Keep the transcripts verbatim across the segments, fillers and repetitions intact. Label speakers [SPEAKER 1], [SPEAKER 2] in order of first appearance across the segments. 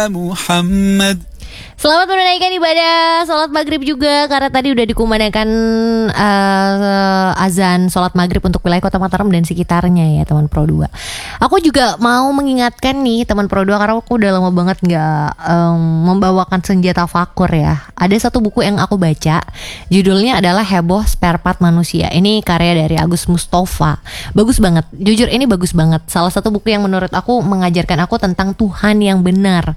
[SPEAKER 1] Muhammad.
[SPEAKER 2] Selamat menunaikan ibadah sholat maghrib juga, karena tadi udah dikumandangkan uh, azan sholat maghrib untuk wilayah Kota Mataram dan sekitarnya ya teman Pro dua. Aku juga mau mengingatkan nih teman Pro dua, karena aku udah lama banget gak um, membawakan senjata fakur ya. Ada satu buku yang aku baca, judulnya adalah Heboh Spare Part Manusia. Ini karya dari Agus Mustafa. Bagus banget, jujur ini bagus banget. Salah satu buku yang menurut aku mengajarkan aku tentang Tuhan yang benar.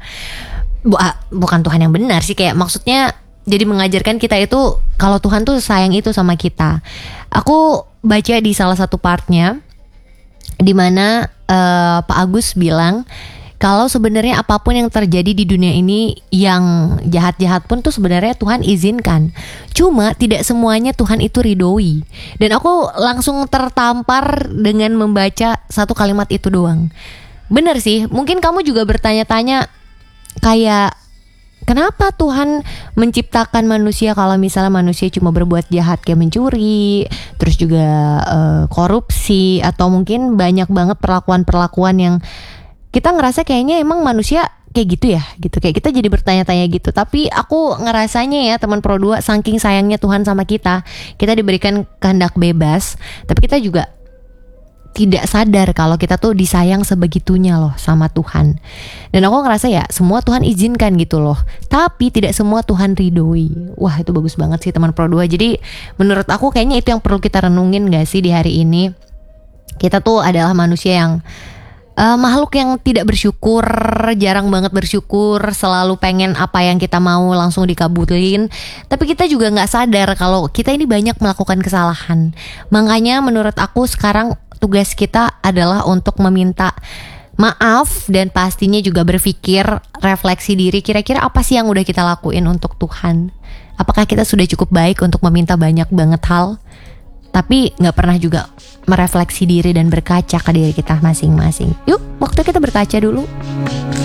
[SPEAKER 2] Bukan Tuhan yang benar sih, kayak maksudnya jadi mengajarkan kita itu kalau Tuhan tuh sayang itu sama kita. Aku baca di salah satu partnya dimana uh, Pak Agus bilang kalau sebenarnya apapun yang terjadi di dunia ini yang jahat-jahat pun tuh sebenarnya Tuhan izinkan. Cuma tidak semuanya Tuhan itu ridhoi. Dan aku langsung tertampar dengan membaca satu kalimat itu doang. Bener sih, mungkin kamu juga bertanya-tanya kayak kenapa Tuhan menciptakan manusia kalau misalnya manusia cuma berbuat jahat kayak mencuri, terus juga uh, korupsi, atau mungkin banyak banget perlakuan-perlakuan yang kita ngerasa kayaknya emang manusia kayak gitu ya gitu, kayak kita jadi bertanya-tanya gitu. Tapi aku ngerasanya ya teman Pro dua, saking sayangnya Tuhan sama kita, kita diberikan kehendak bebas, tapi kita juga tidak sadar kalau kita tuh disayang sebegitunya loh sama Tuhan. Dan aku ngerasa ya semua Tuhan izinkan gitu loh, tapi tidak semua Tuhan ridhoi. Wah itu bagus banget sih teman Pro dua. Jadi menurut aku kayaknya itu yang perlu kita renungin gak sih di hari ini. Kita tuh adalah manusia yang uh, makhluk yang tidak bersyukur, jarang banget bersyukur, selalu pengen apa yang kita mau langsung dikabulin. Tapi kita juga gak sadar kalau kita ini banyak melakukan kesalahan. Makanya menurut aku sekarang tugas kita adalah untuk meminta maaf dan pastinya juga berpikir, refleksi diri, kira-kira apa sih yang udah kita lakuin untuk Tuhan. Apakah kita sudah cukup baik untuk meminta banyak banget hal, tapi gak pernah juga merefleksi diri dan berkaca ke diri kita masing-masing. Yuk, waktu kita berkaca dulu.